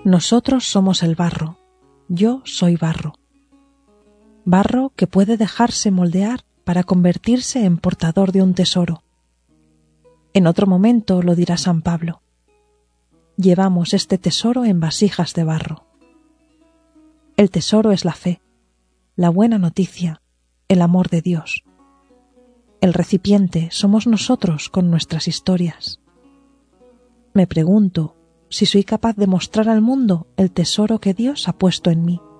Nosotros somos el barro, yo soy barro. Barro que puede dejarse moldear para convertirse en portador de un tesoro. En otro momento lo dirá San Pablo. Llevamos este tesoro en vasijas de barro. El tesoro es la fe, la buena noticia, el amor de Dios. El recipiente somos nosotros con nuestras historias. Me pregunto si soy capaz de mostrar al mundo el tesoro que Dios ha puesto en mí.